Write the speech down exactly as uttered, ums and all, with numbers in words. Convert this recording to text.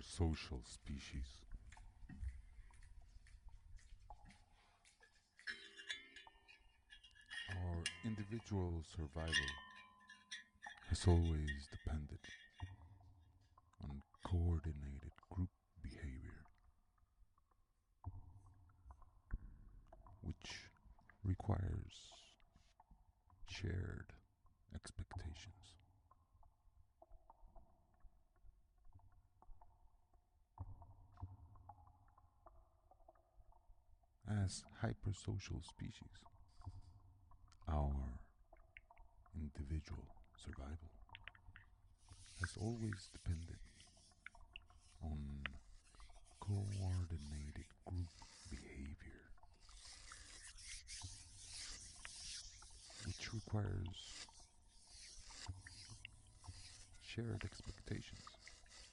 hypersocial species. Our individual survival has always depended on coordinated group behavior, which requires shared expectations. As hypersocial species, our individual survival has always depended on coordinated group behavior, which requires shared expectations.